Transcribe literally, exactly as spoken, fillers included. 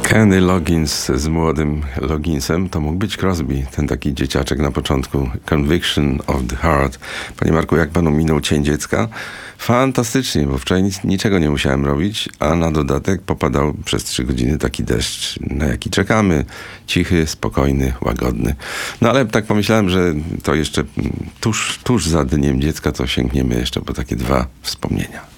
Kenny Loggins z młodym Logginsem to mógł być Crosby, ten taki dzieciaczek na początku. Conviction of the Heart. Panie Marku, jak panu minął Cień Dziecka? Fantastycznie, bo wczoraj nic, niczego nie musiałem robić, a na dodatek popadał przez trzy godziny taki deszcz, na jaki czekamy. Cichy, spokojny, łagodny. No ale tak pomyślałem, że to jeszcze tuż, tuż za Dniem Dziecka to sięgniemy jeszcze po takie dwa wspomnienia.